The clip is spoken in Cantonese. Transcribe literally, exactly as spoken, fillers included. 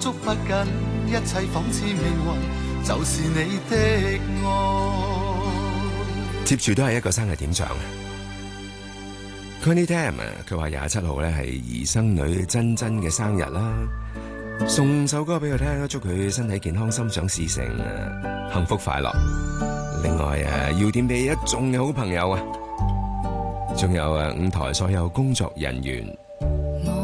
捉不緊，一切仿似命運，就是你的愛。 接住都係一個生日點唱啊 Connie Tam 啊，佢話廿七號咧係兒生女珍珍嘅生日啦，送首歌俾佢聽，祝佢身體健康，心想事成，幸福快樂。另外啊，要點俾一眾嘅好朋友啊，仲有啊五台所有工作人員。